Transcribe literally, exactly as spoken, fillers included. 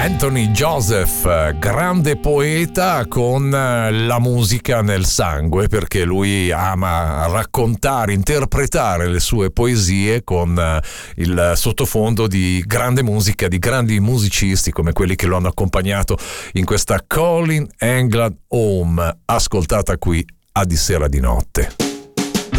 Anthony Joseph, grande poeta con la musica nel sangue, perché lui ama raccontare, interpretare le sue poesie con il sottofondo di grande musica, di grandi musicisti come quelli che lo hanno accompagnato in questa Calling England Home, ascoltata qui a Di Sera di Notte.